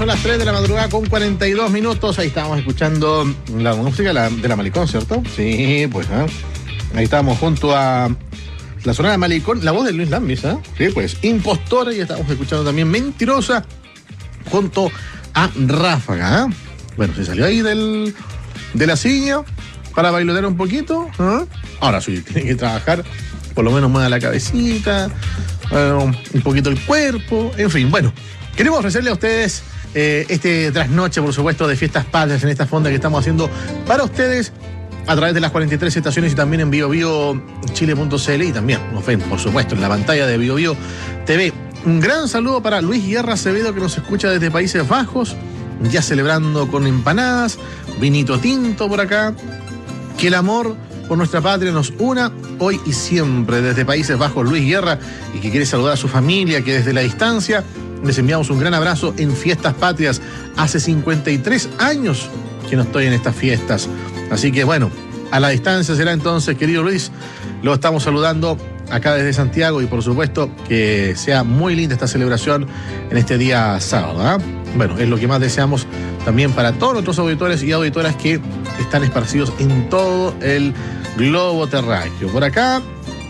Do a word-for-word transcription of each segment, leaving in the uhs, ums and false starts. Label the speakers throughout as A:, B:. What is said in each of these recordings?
A: Son las tres de la madrugada con cuarenta y dos minutos. Ahí estábamos escuchando la música de la, de la Malecón, ¿cierto? Sí, pues, ¿eh? Ahí estábamos junto a la zona de Malecón, la voz de Luis Lambis, ¿eh? Sí, pues, Impostora, y estamos escuchando también Mentirosa junto a Ráfaga, ¿eh? Bueno, se salió ahí del, de la silla para bailotear un poquito, ¿eh? Ahora sí, tiene que trabajar, por lo menos mueva la cabecita, eh, un poquito el cuerpo, en fin, bueno, queremos ofrecerle a ustedes Eh, este trasnoche, por supuesto, de Fiestas Patrias en esta fonda que estamos haciendo para ustedes a través de las cuarenta y tres estaciones y también en bio bio chile punto c l y también nos ven, por supuesto, en la pantalla de Bio Bio T V. Un gran saludo para Luis Guerra Acevedo, que nos escucha desde Países Bajos, ya celebrando con empanadas, vinito tinto por acá. Que el amor por nuestra patria nos una hoy y siempre. Desde Países Bajos, Luis Guerra, y que quiere saludar a su familia, que desde la distancia les enviamos un gran abrazo en Fiestas Patrias. Hace cincuenta y tres años que no estoy en estas fiestas. Así que bueno, a la distancia será entonces, querido Luis, lo estamos saludando acá desde Santiago y por supuesto que sea muy linda esta celebración en este día sábado, ¿eh? Bueno, es lo que más deseamos también para todos nuestros auditores y auditoras que están esparcidos en todo el globo terráqueo. Por acá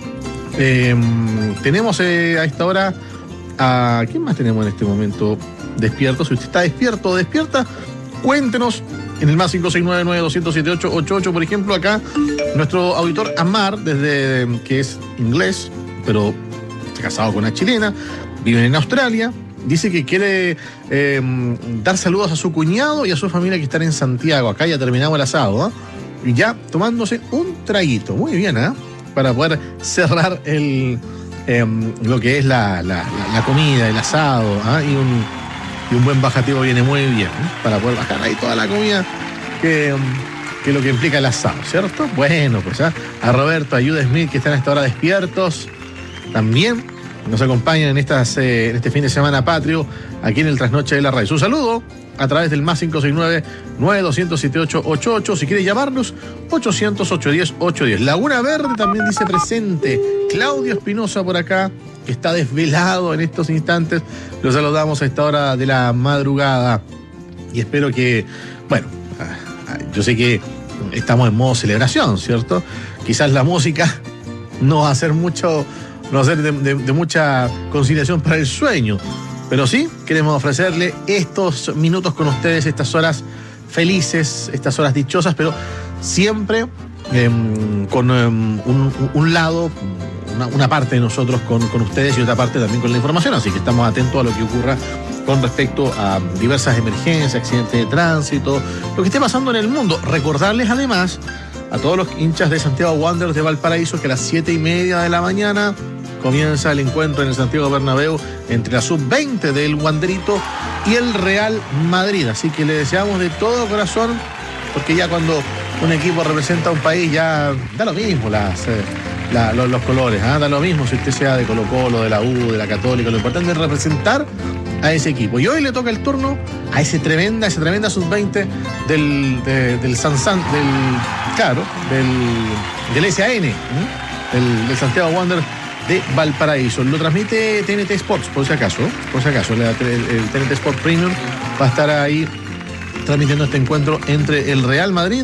A: eh, tenemos eh, a esta hora a... ¿Quién más tenemos en este momento despierto? Si usted está despierto o despierta, cuéntenos en el más cinco seis nueve nueve dos cero siete ocho ocho ocho, por ejemplo, acá nuestro auditor Amar, desde que es inglés, pero casado con una chilena, vive en Australia, dice que quiere eh, dar saludos a su cuñado y a su familia que están en Santiago. Acá ya terminamos el asado, ¿eh? Y ya tomándose un traguito, muy bien, ¿eh? Para poder cerrar el... Eh, lo que es la, la, la comida, el asado, ¿eh? y, un, y un buen bajativo viene muy bien, ¿eh? Para poder bajar ahí toda la comida que, que lo que implica el asado, ¿cierto? Bueno, pues ¿eh? A Roberto, a Jude Smith, que están a esta hora despiertos, también nos acompañan en, estas, eh, en este fin de semana patrio, aquí en el Trasnoche de la Radio. Un saludo a través del más cinco seis nueve nueve dos cero siete ocho ocho ocho. Si quiere llamarnos, ochocientos, ochocientos diez, ochocientos diez. Laguna Verde también dice presente. Claudio Espinosa por acá, que está desvelado en estos instantes. Lo saludamos a esta hora de la madrugada. Y espero que, bueno, yo sé que estamos en modo celebración, ¿cierto? Quizás la música no va a ser mucho, no va a ser de, de, de mucha conciliación para el sueño. Pero sí, queremos ofrecerle estos minutos con ustedes, estas horas felices, estas horas dichosas, pero siempre eh, con eh, un, un lado, una, una parte de nosotros con, con ustedes y otra parte también con la información. Así que estamos atentos a lo que ocurra con respecto a diversas emergencias, accidentes de tránsito, lo que esté pasando en el mundo. Recordarles además a todos los hinchas de Santiago Wanderers de Valparaíso que a las siete y media de la mañana comienza el encuentro en el Santiago Bernabéu entre la sub veinte del Wanderito y el Real Madrid. Así que le deseamos de todo corazón, porque ya cuando un equipo representa a un país ya da lo mismo las, eh, la, los, los colores, ¿eh? Da lo mismo si usted sea de Colo Colo, de la U, de la Católica. Lo importante es representar a ese equipo. Y hoy le toca el turno a ese tremenda, esa tremenda sub veinte del, de, del San San, del, claro, del, del S A N, ¿eh? del, del Santiago Wanderers de Valparaíso. Lo transmite T N T Sports, por si acaso, por si acaso, el, el T N T Sports Premium va a estar ahí transmitiendo este encuentro entre el Real Madrid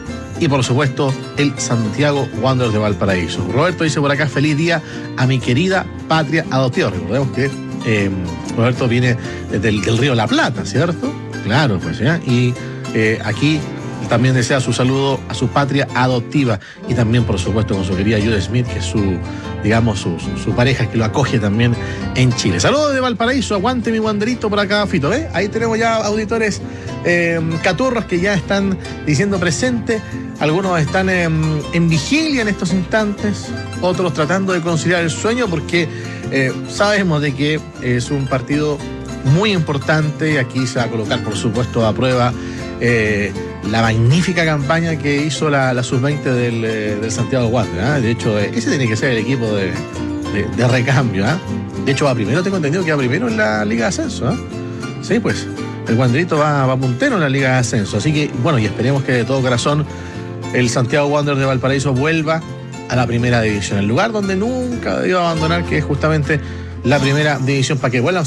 A: y por supuesto el Santiago Wanderers de Valparaíso. Roberto dice por acá, feliz día a mi querida patria adoptiva. Recordemos que eh, Roberto viene del, del río La Plata, ¿cierto? Claro, pues ya, y eh, aquí también desea su saludo a su patria adoptiva y también, por supuesto, con su querida Jude Smith, que es su, digamos, su, su, su pareja, que lo acoge también en Chile. Saludos de Valparaíso, aguante mi Wanderito por acá, Fito, ¿eh? Ahí tenemos ya auditores eh, caturros que ya están diciendo presente. Algunos están en, en vigilia en estos instantes, otros tratando de conciliar el sueño porque eh, sabemos de que es un partido muy importante. Aquí se va a colocar, por supuesto, a prueba eh, la magnífica campaña que hizo la, la sub veinte del, eh, del Santiago Wanderers, ¿eh? De hecho, eh, ese tiene que ser el equipo de, de, de recambio, ¿eh? De hecho, va primero, tengo entendido que va primero en la Liga de Ascenso, ¿eh? Sí, pues, el Wanderito va, va puntero en la Liga de Ascenso. Así que, bueno, y esperemos que de todo corazón el Santiago Wanderers de Valparaíso vuelva a la primera división, el lugar donde nunca debió abandonar, que es justamente la primera división, para que vuelvan